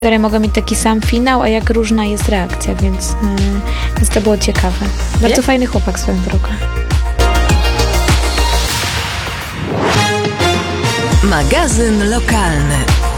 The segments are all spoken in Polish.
które mogą mieć taki sam finał, a jak różna jest reakcja, więc to było ciekawe. Bardzo fajny chłopak swoją drogą. Magazyn lokalny.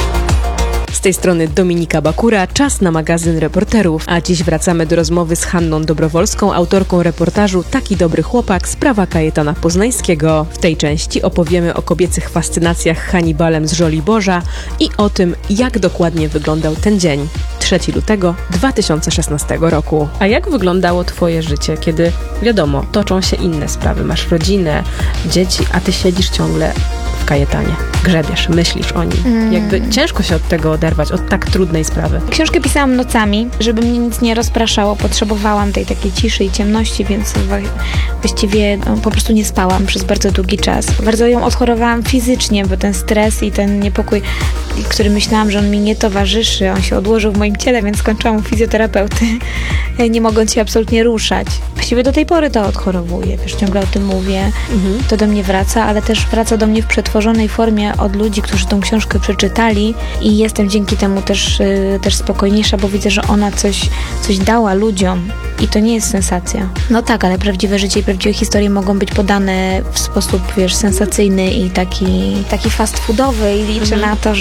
Z tej strony Dominika Bakura, czas na magazyn reporterów, a dziś wracamy do rozmowy z Hanną Dobrowolską, autorką reportażu Taki dobry chłopak, sprawa Kajetana Poznańskiego. W tej części opowiemy o kobiecych fascynacjach Hannibalem z Żoliborza i o tym, jak dokładnie wyglądał ten dzień, 3 lutego 2016 roku. A jak wyglądało twoje życie, kiedy, wiadomo, toczą się inne sprawy, masz rodzinę, dzieci, a ty siedzisz ciągle w Kajetanie, grzebiesz, myślisz o nim. Jakby ciężko się od tego oderwać, od tak trudnej sprawy. Książkę pisałam nocami, żeby mnie nic nie rozpraszało. Potrzebowałam tej takiej ciszy i ciemności, więc właściwie po prostu nie spałam przez bardzo długi czas. Bardzo ją odchorowałam fizycznie, bo ten stres i ten niepokój, który myślałam, że on mi nie towarzyszy, on się odłożył w moim ciele, więc skończyłam u fizjoterapeuty, nie mogąc się absolutnie ruszać. Właściwie do tej pory to odchorowuję, wiesz, ciągle o tym mówię. To do mnie wraca, ale też wraca do mnie w przetworzonej formie od ludzi, którzy tą książkę przeczytali i jestem dzięki temu też spokojniejsza, bo widzę, że ona coś dała ludziom i to nie jest sensacja. No tak, ale prawdziwe życie i prawdziwe historie mogą być podane w sposób, wiesz, sensacyjny i taki fast foodowy i liczę na to,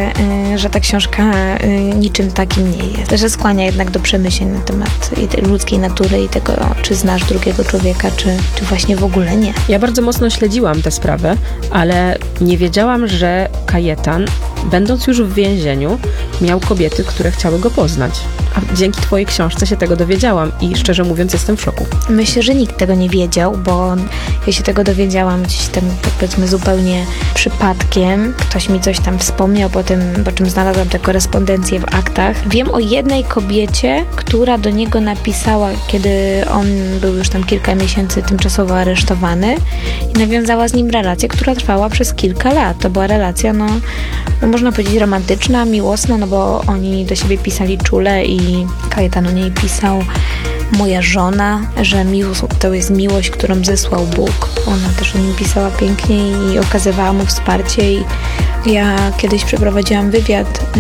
że ta książka niczym takim nie jest. Że skłania jednak do przemyśleń na temat ludzkiej natury i tego, czy znasz drugiego człowieka, czy właśnie w ogóle nie. Ja bardzo mocno śledziłam tę sprawę, ale nie wiedziałam, że Kajetan, będąc już w więzieniu, miał kobiety, które chciały go poznać. A dzięki twojej książce się tego dowiedziałam i szczerze mówiąc jestem w szoku. Myślę, że nikt tego nie wiedział, bo ja się tego dowiedziałam gdzieś tam, tak powiedzmy, zupełnie przypadkiem. Ktoś mi coś tam wspomniał, po czym znalazłam tę korespondencję w aktach. Wiem o jednej kobiecie, która do niego napisała, kiedy on był już tam kilka miesięcy tymczasowo aresztowany i nawiązała z nim relację, która trwała przez kilka lat. To była relacja, no można powiedzieć romantyczna, miłosna, no bo oni do siebie pisali czule i Kajetan o niej pisał: moja żona, że to jest miłość, którą zesłał Bóg. Ona też o nim pisała pięknie i okazywała mu wsparcie. I ja kiedyś przeprowadziłam wywiad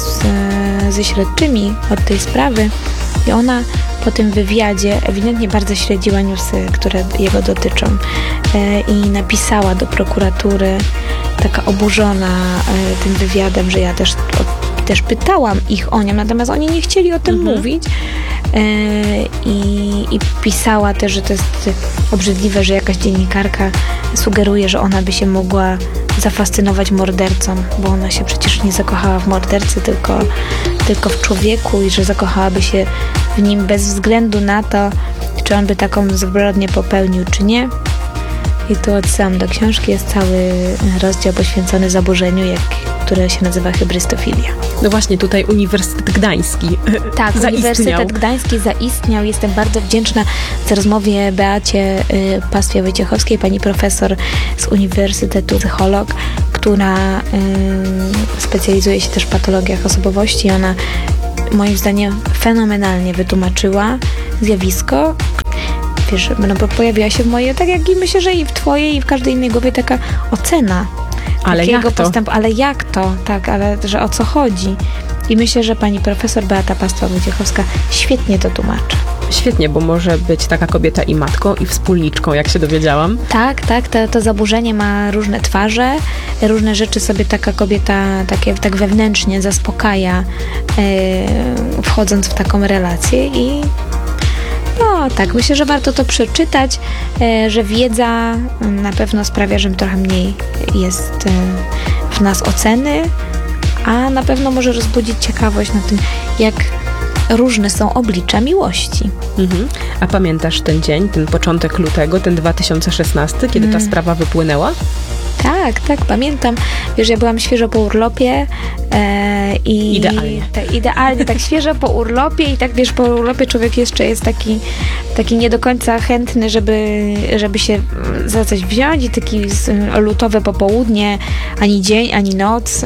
ze śledczymi od tej sprawy i ona po tym wywiadzie ewidentnie bardzo śledziła newsy, które jego dotyczą i napisała do prokuratury, taka oburzona tym wywiadem, że ja też pytałam ich o nią, natomiast oni nie chcieli o tym mówić. I pisała też, że to jest obrzydliwe, że jakaś dziennikarka sugeruje, że ona by się mogła zafascynować mordercą, bo ona się przecież nie zakochała w mordercy, tylko w człowieku i że zakochałaby się w nim bez względu na to, czy on by taką zbrodnię popełnił, czy nie. I tu odsyłam do książki, jest cały rozdział poświęcony zaburzeniu, które się nazywa hybrystofilia. No właśnie, tutaj Uniwersytet Gdański Tak, Uniwersytet Gdański zaistniał. Jestem bardzo wdzięczna za rozmowie Beacie Pastwie-Wojciechowskiej, pani profesor z Uniwersytetu, psycholog, która specjalizuje się też w patologiach osobowości. Ona moim zdaniem fenomenalnie wytłumaczyła zjawisko. Wiesz, no bo pojawiła się w mojej, tak jak i myślę, że i w twojej, i w każdej innej głowie taka ocena. Ale jak to? Postępu. Ale jak to? Tak, ale że o co chodzi? I myślę, że pani profesor Beata Pastwa-Wojciechowska świetnie to tłumaczy. Świetnie, bo może być taka kobieta i matką, i wspólniczką, jak się dowiedziałam. Tak, to zaburzenie ma różne twarze, różne rzeczy sobie taka kobieta tak wewnętrznie zaspokaja, wchodząc w taką relację i no tak, myślę, że warto to przeczytać, że wiedza na pewno sprawia, że trochę mniej jest w nas oceny, a na pewno może rozbudzić ciekawość na tym, jak różne są oblicza miłości. A pamiętasz ten dzień, ten początek lutego, ten 2016, kiedy ta sprawa wypłynęła? Tak, pamiętam. Wiesz, ja byłam świeżo po urlopie i... Idealnie, tak świeżo po urlopie i tak, wiesz, po urlopie człowiek jeszcze jest taki nie do końca chętny, żeby się za coś wziąć i taki lutowe popołudnie, ani dzień, ani noc.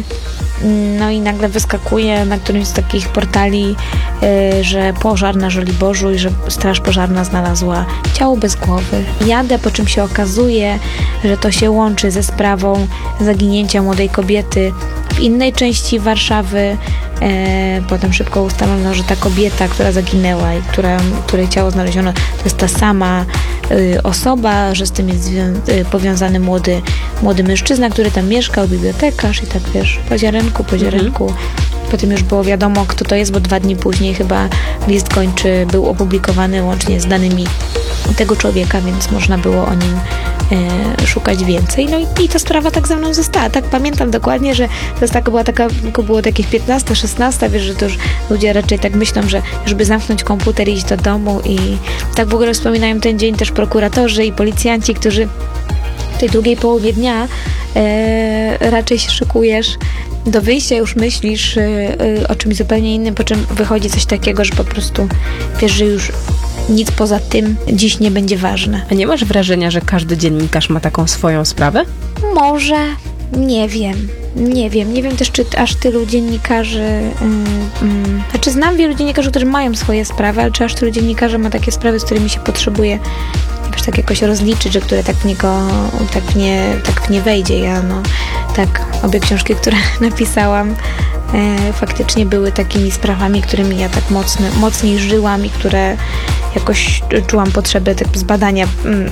No i nagle wyskakuje na którymś z takich portali, że pożar na Żoliborzu i że straż pożarna znalazła ciało bez głowy. Jadę, po czym się okazuje, że to się łączy ze sprawą zaginięcia młodej kobiety w innej części Warszawy potem szybko ustalono, że ta kobieta, która zaginęła i której ciało znaleziono, to jest ta sama osoba, że z tym jest powiązany młody mężczyzna, który tam mieszkał, bibliotekarz i tak wiesz, po ziarenku. Potem już było wiadomo, kto to jest, bo 2 dni później chyba list gończy był opublikowany łącznie z danymi tego człowieka, więc można było o nim szukać więcej. No i ta sprawa tak ze mną została. Tak pamiętam dokładnie, że to było jakieś 15, 16, wiesz, że to już ludzie raczej tak myślą, że żeby zamknąć komputer i iść do domu i tak w ogóle wspominają ten dzień też prokuratorzy i policjanci, którzy w tej drugiej połowie dnia raczej się szykujesz do wyjścia, już myślisz o czymś zupełnie innym, po czym wychodzi coś takiego, że po prostu wiesz, że już nic poza tym dziś nie będzie ważne. A nie masz wrażenia, że każdy dziennikarz ma taką swoją sprawę? Może, nie wiem. Nie wiem też, czy aż tylu dziennikarzy... Znaczy znam wielu dziennikarzy, którzy mają swoje sprawy, ale czy aż tylu dziennikarzy ma takie sprawy, z którymi się potrzebuje tak jakoś rozliczyć, że które tak w nie wejdzie. Ja tak obie książki, które napisałam, faktycznie były takimi sprawami, którymi ja tak mocniej żyłam i które jakoś czułam potrzebę zbadania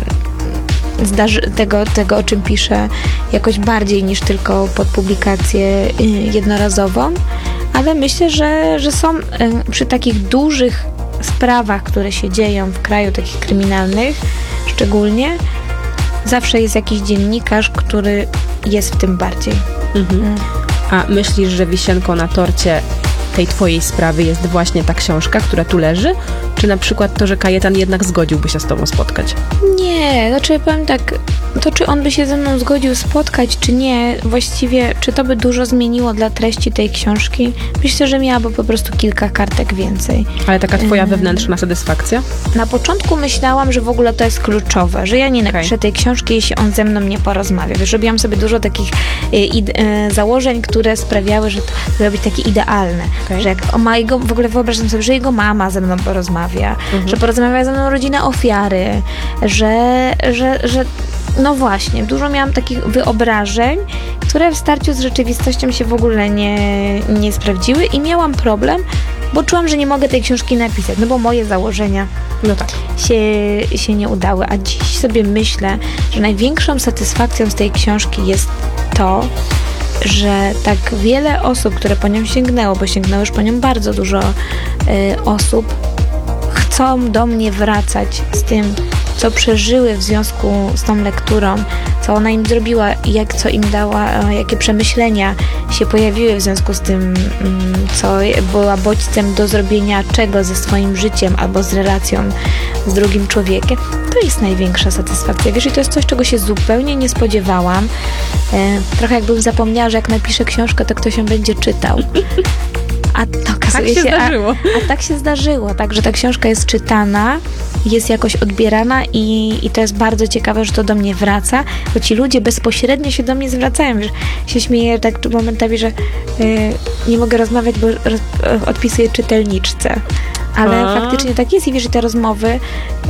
tego, o czym piszę, jakoś bardziej niż tylko pod publikację jednorazową, ale myślę, że są przy takich dużych sprawach, które się dzieją w kraju, takich kryminalnych szczególnie, zawsze jest jakiś dziennikarz, który jest w tym bardziej. A myślisz, że wisienką na torcie tej twojej sprawy jest właśnie ta książka, która tu leży? Czy na przykład to, że Kajetan jednak zgodziłby się z tobą spotkać? Nie, znaczy powiem tak, to czy on by się ze mną zgodził spotkać, czy nie, właściwie, czy to by dużo zmieniło dla treści tej książki? Myślę, że miałaby po prostu kilka kartek więcej. Ale taka twoja wewnętrzna satysfakcja? Na początku myślałam, że w ogóle to jest kluczowe, że ja nie napiszę tej książki, jeśli on ze mną nie porozmawia. Wiesz, robiłam sobie dużo takich założeń, które sprawiały, że to robi takie idealne. Że jak w ogóle wyobrażam sobie, że jego mama ze mną porozmawia, że porozmawia ze mną rodzina ofiary, że no właśnie, dużo miałam takich wyobrażeń, które w starciu z rzeczywistością się w ogóle nie sprawdziły i miałam problem, bo czułam, że nie mogę tej książki napisać, no bo moje założenia się nie udały. A dziś sobie myślę, że największą satysfakcją z tej książki jest to, że tak wiele osób, które po nią sięgnęło, bo sięgnęło już po nią bardzo dużo osób, chcą do mnie wracać z tym, co przeżyły w związku z tą lekturą, co ona im zrobiła, co im dała, jakie przemyślenia się pojawiły w związku z tym, co była bodźcem do zrobienia czego ze swoim życiem albo z relacją z drugim człowiekiem. To jest największa satysfakcja. Wiesz, i to jest coś, czego się zupełnie nie spodziewałam. Trochę jakbym zapomniała, że jak napiszę książkę, to ktoś ją będzie czytał. A to okazuje się, a tak się zdarzyło, tak, że ta książka jest czytana, jest jakoś odbierana i to jest bardzo ciekawe, że to do mnie wraca, bo ci ludzie bezpośrednio się do mnie zwracają, wiesz, się śmieję tak momentami, że nie mogę rozmawiać, bo odpisuję czytelniczce, ale faktycznie tak jest i wiesz, że te rozmowy